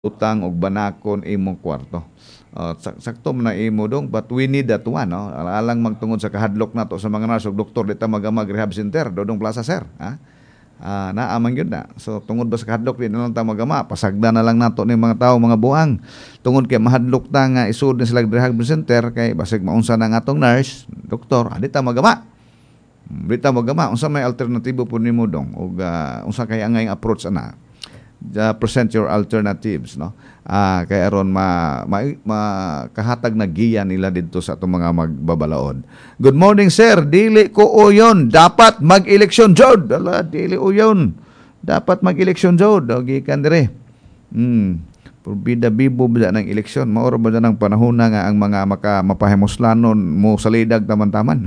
utang og banakon imong kwarto. Sakto man na imo dong, but we need that one, no? Alang magtungod sa kahadlok nato sa mga nurse ug doktor dita magamag rehab center dodong plaza, sir, ha? Naamang yun na. So tungod ba sa kahadlok di na lang ta magama, pasagda na lang nato ni mga tao mga buang. Tungod kay mahadlok ta nga isud ni sila rehab center kay basig maunsa na nga atong nurse, doktor, di ta magama. Di ta magama unsa may alternatibo po nimo dong ug unsa kay angay approach ana? Present your alternatives, no? Kay aron makahatag na giya nila dito sa atong mga magbabalaod. Good morning, sir. Dili ko uyon, dapat mag-eleksyon jud. Dili uyon, dapat mag-eleksyon jud. Gikan dire. Purbida bibo ba ng eleksyon? Maoro ba ng panahon na nga ang mga mapahimuslanon mo salidag taman-taman?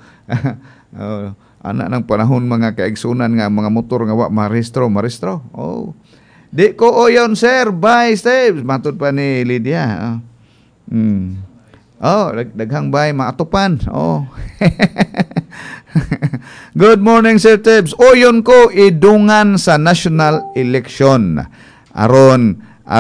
Anak ng panahon mga kaigsunan nga mga motor nga wa marehistro. Oh. Di ko oyon, sir. Bye, Steve. Matod pa ni Lydia. Daghang bye, maatupan. Good morning, Sir Tibbs. Oyon ko idungan sa national election. Aron.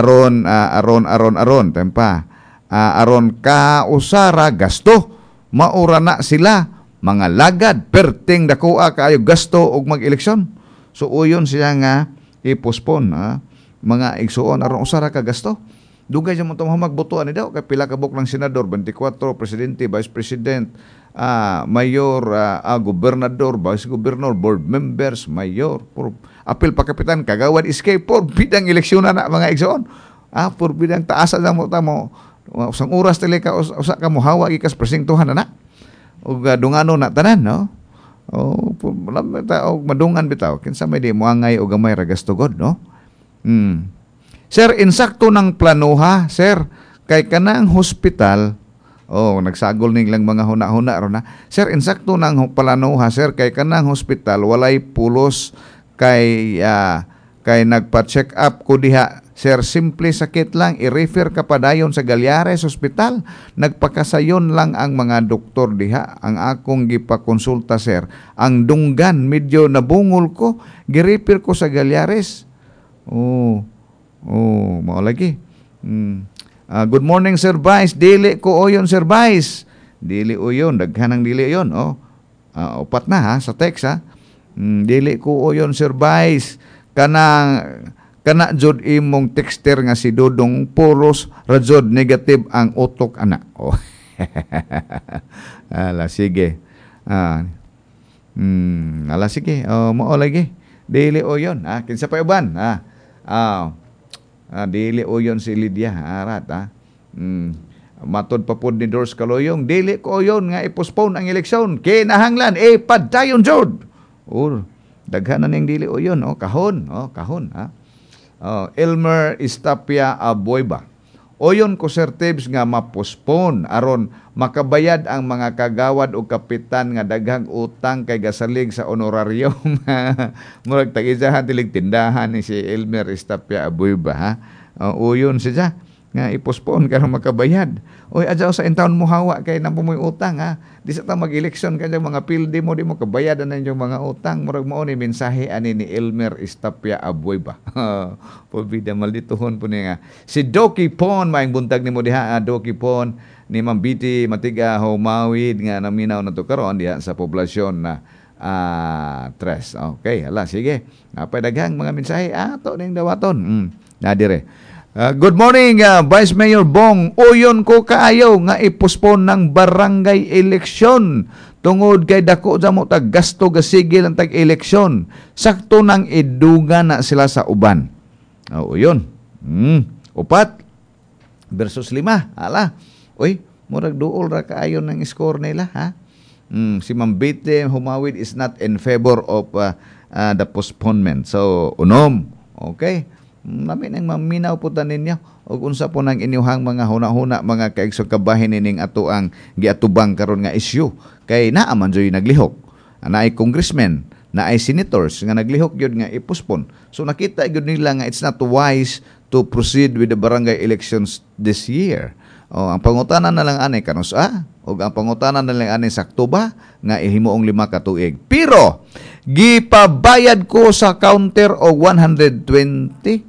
Tempa. Aron ka usara gasto. Maura na sila. Mga lagad. Perting dakuha kaayo gasto og mag-eleksyon. So, oyon siya nga i-postpone, mga igsuon aron usara ka gasto. Dugay sa mo magbotoan ni daw kay pila ka buk ng senador, 24, presidente, vice president, mayor, gobernador, vice gobernador, board members, mayor, apil pa kapitan, kagawad escape for bidang eleksyon na mga igsuon. For bidang taasa na mo tamo usang oras tali ka usa ka mo hawa gikas presingtuhan na. Ug dungano na tanan, no? Madungan bitaw kinsa may di mo angay o gamay ra gasto god, no? Sir, insakto ng planuha, sir, kay kanang hospital, nagsagol ning lang mga huna-huna ro na. Sir, insakto ng planuha, sir, kay kanang hospital walay pulos kay nagpa-check up ko diha. Sir, simple sakit lang, i-refer ka pa dayon sa Galyares Hospital. Nagpakasayon lang ang mga doktor diha. Ang akong gipakonsulta, sir. Ang dunggan, medyo nabungol ko. Gi-refer ko sa Galyares. Mao lagi. Good morning, Sir Vice. Dili ko oyon, Sir Vice. Dili oyon, daghanang dili yon. Upat na ha, sa text ha. Dili ko oyon, Sir Vice. Kana jud imong texter nga si Dodong puros rajod negative ang utok ana. Sige. Sige. Mao lagi. Dili oyon. Kinsa pa uban? Dili oyon si Lydia. Arat. Matod pa pud ni Dors Kaloyong. Dili ko oyon nga i-postpone ang eleksyon. Kinahanglan padayon jud. Daghan na ning dili oyon. Kahon. Elmer Istapia Aboyba. Oyon ko, Sir Tibbs, nga ma-postpone aron makabayad ang mga kagawad o kapitan nga daghang utang kay gasalig sa honorarium. Murag tag-izahan tilig tindahan ni si Elmer Istapia Aboyba. Oyon siya nga i-postpone karon makabayad. Adyaw sa intawon mo hawa kay napumoy utang Di sa ta mag-eleksyon kay mga pilde mo di mo kabayadan na yung mga utang. Murag mao ni mensahe ani ni Elmer Istapia Aboyba. Pobida maldituhon po niya si Doki Pon maing buntag nimo diha Doki Pon ni Ma'am Biti Matiga Humawid nga naminaw na to karon diha sa poblasyon na tres. Okay, sige. Napay daghang mga mensahe ato ning dawaton. Nadire. Good morning, Vice Mayor Bong. Oyon ko kaayo nga i-postpone ng barangay eleksyon. Tungod kay dako sa mo tag gasto gasigil ang tag-eleksyon. Sakto nang iduga na sila sa uban. Oyon. 4 versus 5. Murag duol ra kaayo ng score nila, ha? Si Ma'am Bete Humawid is not in favor of the postponement. So, unom. Okay. Namin ang maminaw po tanin niyo o unsa po nang inyuhang mga huna-huna mga kaigsog kabahin nining ato ang giatubang karon nga issue kay naa man joy naglihok naay congressmen naay senators nga naglihok gyud nga i-postpone. So nakita gyud nila nga it's not wise to proceed with the barangay elections this year. Ang pangutanan na lang ani kanus o ang pangutanan na lang ani sakto ba nga ihimuong 5 ka tuig. Pero gipabayad ko sa counter og 120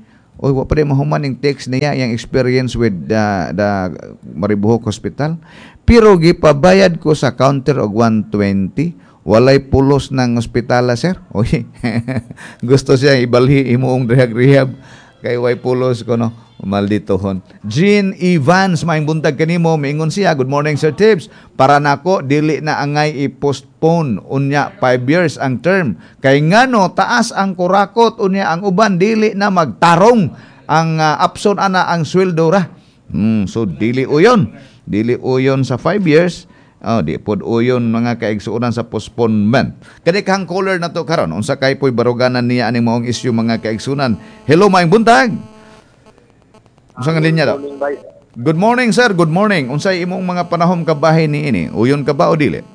Oy, wa pa rin mahuman yung text niya, yung experience with the Maribohok Hospital. Pero gipabayad ko sa counter og 120. Walay pulos ng ospitala, sir. Oy, gusto siya ibalhi imuong rehab kay way pulos ko, no? Malditohon. Jean Evans, maing buntag kanimo, miingon siya, good morning, Sir Tibbs. Para nako, dili na angay i-postpone. Unya, 5 years ang term. Kay ngano, taas ang kurakot. Unya, ang uban, dili na magtarong. Ang apson ana ang sweldo ra. So, dili uyon. Dili uyon sa 5 years. Di pod uyon mga kaigsuonan sa postponement. Kani kang caller na to karon. Unsa kay po'y baruganan niya aning maong issue mga kaigsunan. Hello, maing buntag. Unsa nga linya daw? Good morning, sir. Good morning. Unsay imong mga panahom kabahin ni ini? Uyon ka ba o dili?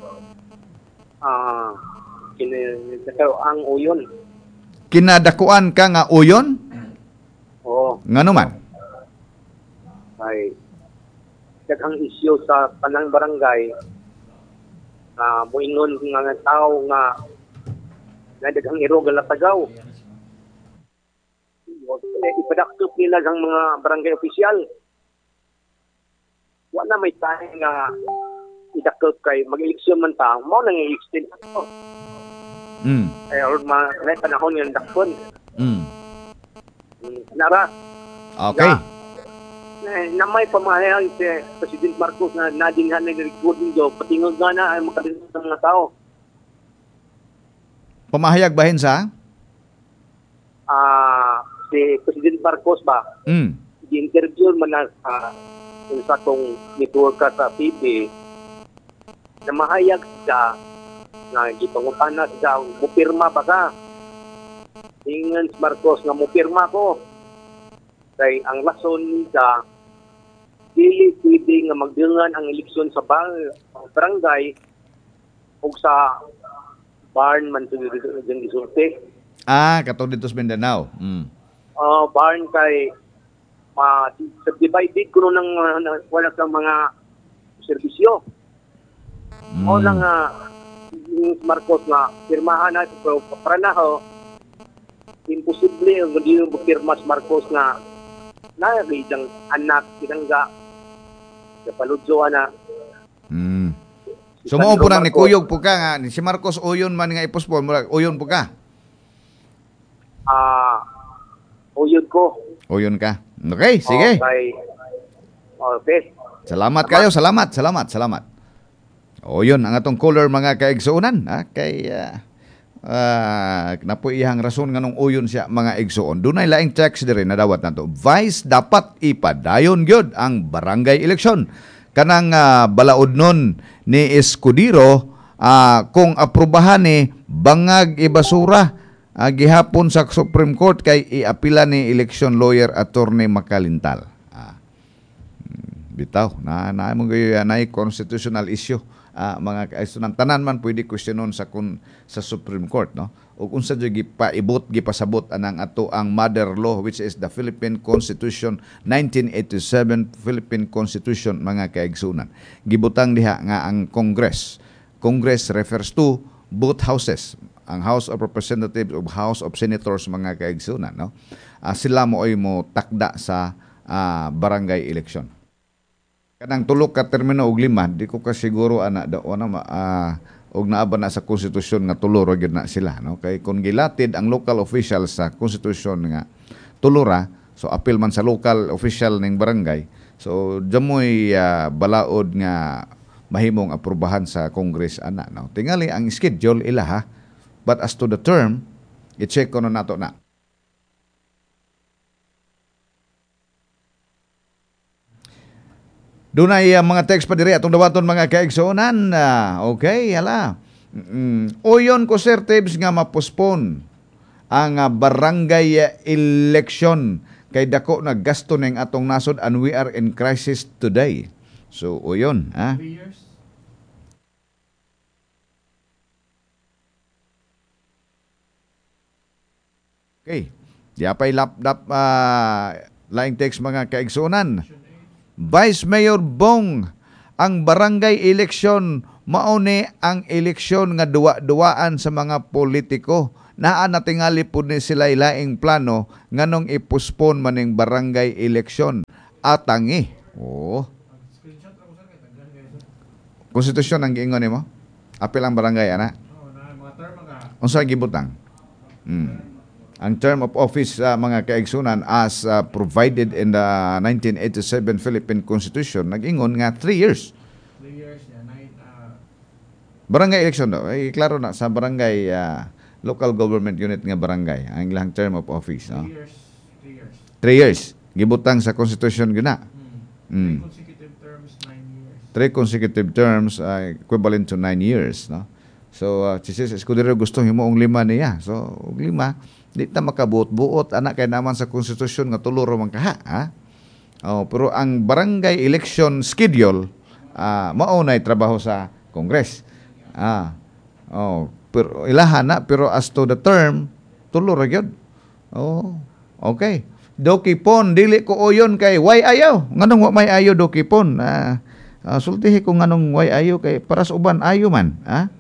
Ang uyon. Kinadakuan ka nga uyon? Oo. Ngano man? Ay, daghang issue sa panang barangay na muingon nga tao nga daghang irog ang latagaw. Ipadakop nila ang mga barangay opisyal. Wala may tayo nga idakop kay mag-eleksyon man ta, mao nang i-extend ako. Ay, or may panahon yung dakpon. Nara. Okay. Na may pamahayag si President Marcos na nadinghan na recording do, patingog nga na ay makadinig ng mga tao. Pamahayag bahin sa? Si President Marcos ba? Di-interview man na sa kong network sa TV na mahayag siya na gipangutana siya, mupirma ba ka? Ingan si Marcos nga mupirma ko. Kay ang lason niya, dili pwede nga magdungan ang eleksyon sa barangay o sa barn man yung isulti. Katong dito sa Mindanao. Barn kay subdivided ko nung wala kang mga serbisyo. O lang Marcos nga pirmahan na pero para na ho imposible ang hindi mo pirma si Marcos nga nagiging anak tinangga sa paludyoan na. So mo po nang nikuyog po ka nga si Marcos uyon man nga ipospon uyon po ka. Uyon ko. Uyon ka. Okay, sige. Okay. Salamat kayo, salamat. O yun, ang atong caller mga kaigsuonan. Kay napo iyang rason nga nung uyon siya mga igsuon. Dunay laing text diri na dawat nato. Vice dapat ipadayon gyud ang barangay eleksyon. Kanang balaod nun ni Escudero kung aprobahan ni bangag ibasura gihapon sa Supreme Court kay iapila ni election lawyer attorney Makalintal. Bitaw na mo na constitutional issue. Mga kaisunan tanan man pwede questionon sa Supreme Court, no? O unsa jud gipasabot anang ato ang mother law which is the Philippine Constitution 1987 Philippine Constitution mga kaigsunan. Gibutang diha nga ang Congress refers to both houses, ang House of Representatives o House of Senators mga kaigsunan, no? Sila mo takda sa barangay election. Kanang tulok ka termino og 5, di ko ka siguro og naaba na sa konstitusyon nga tulo ra gyud na sila, no? Kay kung gilatid ang local officials sa konstitusyon nga tulura, so apil man sa local official ning barangay, so jamoy balaod nga mahimong aprobahan sa Congress ana, no? Tingali ang schedule ila ha, but as to the term, i-check ko na nato na. Dunay mga text pa diri atong dawaton mga kaigsuonan. Okay, hala. Uyon ko Sir Tibbs nga ma-postpone ang barangay election kay dako na gasto ning atong nasod and we are in crisis today. So uyon, 3 years. Okay. Diapay lapdap laing text mga kaigsuonan. Vice Mayor Bong, ang barangay election mauni ang eleksyon nga duwa-duwaan sa mga politiko. naa natingali po ni sila ilaing plano nganong ipuspon maning barangay election atangi. Konstitusyon ang giingon nimo? Apil ang barangay ana? Unsa gibutang? Ang term of office mga kaigsunan as provided in the 1987 Philippine Constitution nag-ingon nga 3 years. 3 years yan. Barangay election daw. Klaro na sa barangay local government unit nga barangay ang ilang term of office. 3 No? years. 3 years. Gibutang sa Constitution gina. 3 consecutive terms, 9 years. 3 consecutive terms equivalent to 9 years. No? So, si Escudero gusto himo ang 5 niya. So, 5 di ta makabuot-buot anak kay naman sa konstitusyon nga tulo ra man kaha. Pero ang barangay election schedule mao nay trabaho sa Congress. Pero ilahan na pero as to the term tulo ra gyud. Okay. Dokipon dili ko oyon kay why ayaw. Nganong wa may ayo dokipon? Sultihi ko nganong why ayo kay para sa uban ayo man.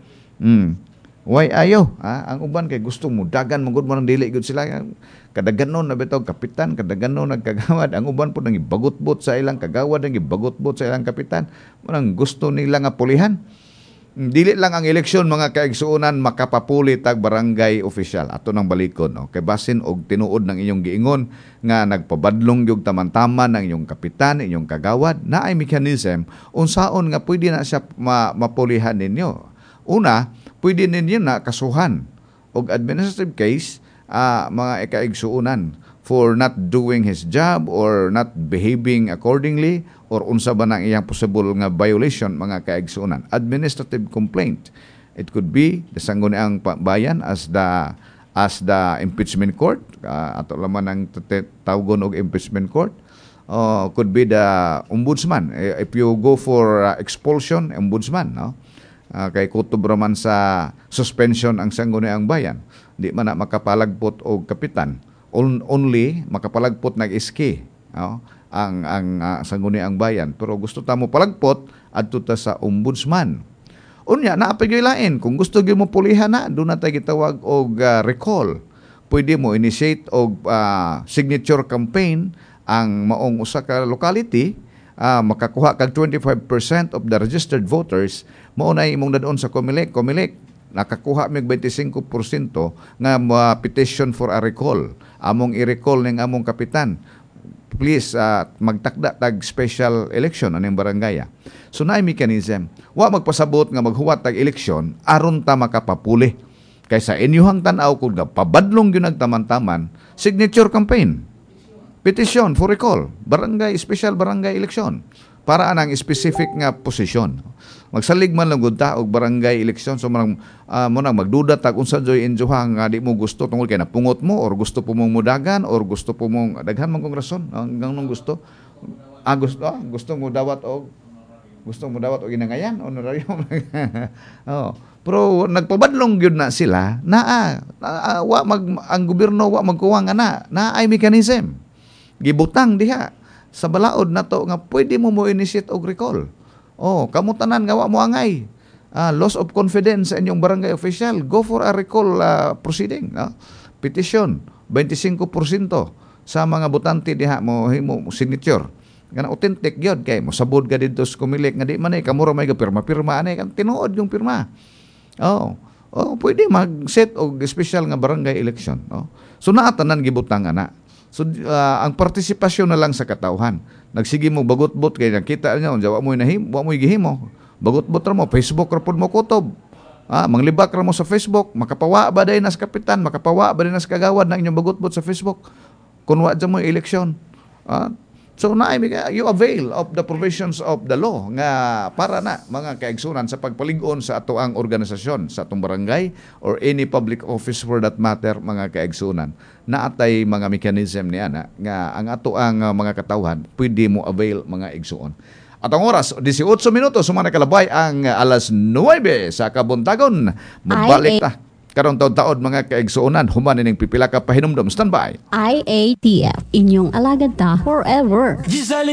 Why ayo? Ang uban kay gustong mudagan magud mo nang dili gud sila kadaganon na bitaw kapitan, kadaganon nagkagawad. Ang uban po nang ibagot-bot sa ilang kagawad, nang ibagot-bot sa ilang kapitan. Manang gusto nila nga pulihan. Dili lang ang eleksyon mga kaigsuonan makapapuli tag barangay official ato nang balikon kay basin og tinuod ng inyong giingon nga nagpabadlong yung taman-taman ng inyong kapitan, inyong kagawad na ay mechanism unsaon nga pwede na siya mapulihan ninyo. Una, pwede ninyo na kasuhan og administrative case mga kaigsuonan for not doing his job or not behaving accordingly or unsa ba nang iyang possible nga violation mga kaigsuonan. Administrative complaint. It could be the sangguniang bayan as the impeachment court ato laman ang tawgon og impeachment court. Could be the ombudsman. If you go for expulsion, ombudsman, no? Kay kutob raman sa suspension ang sangguniang bayan. Di man na makapalagpot og kapitan. Only makapalagpot nag-iski ang sangguniang bayan. Pero gusto ta mo palagpot adto ta sa ombudsman. Unya naapay lain kung gusto gyud mo pulihan na do na tay gitawag og recall. Pwede mo initiate og signature campaign ang maong usa ka locality makakuha kag 25% of the registered voters mao na imong dadon sa COMELEC nakakuha mig 25% nga petition for a recall among i-recall ning among kapitan. Please magtakda tag special election aning barangay. So naay mechanism wa magpasabot nga maghuwat tag eleksyon aron ta makapapuli kaysa inyuhang tan-aw kun pabadlong gyud nagtaman-taman signature campaign. Petition for recall, special barangay election para anang specific nga posisyon. Magsalig man lang gud ta og barangay election so mo nang magduda tag unsa joy enjoyang nga di mo gusto tungod kay napungot mo or gusto po mong mudagan or gusto po mong daghan man kong rason hanggang nung gusto gusto mo dawat og ginangayan honorarium. Pero nagpabadlong gyud na sila ang gobyerno wa magkuwang ana na ay mechanism gibutang diha sa balaod nato nga pwede mo initiate og recall. Kamo tanan nga wa mo angay. Loss of confidence sa inyong barangay official, go for a recall proceeding. Petition 25% sa mga botante diha mo signature. Kana authentic gyud kay mo sabod ka didto sa COMELEC nga di man ay kamura may pirma ani kan tinuod yung pirma. Pwede mag-set og special nga barangay election. So naa tanan gibutang ana. So ang partisipasyon na lang sa katawhan. Nagsige mo bagot-bot kay nakita niya unsa wa mo gihimo. Bagot-bot ra mo Facebook ra pud mo kutob. Manglibak ra mo sa Facebook, makapawa ba day nas kapitan, makapawa ba day nas kagawad na inyong bagot-bot sa Facebook. Kun wa mo eleksyon. So you avail of the provisions of the law nga para na mga kaigsunan sa pagpalig-on sa atoang organisasyon, sa atong barangay or any public office for that matter mga kaigsunan. Naatay mga mechanism niya nga ang atoang mga katawhan pwede mo avail mga igsuon. At ang oras, 18 minutos, sumana kalabay ang alas 9 sa kabuntagon. Mabalik ta. Karong taon-taon mga kaigsuonan, human ning pipila ka pahinumdom. Standby. IATF, inyong alagad ta forever.